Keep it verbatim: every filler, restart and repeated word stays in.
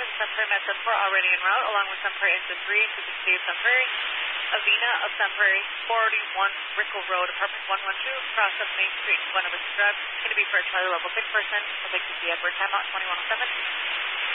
from Sun Prairie Met seven four already en route, along with Sun Prairie Engine three into the city of Sun Prairie. Avena of Sun Prairie, forty-one Rickle Road, apartment one one two, cross of Main Street, Buena Vista Drive. Going to be for a Charlie level six person. We'll take the Edward timeout twenty-one oh seven.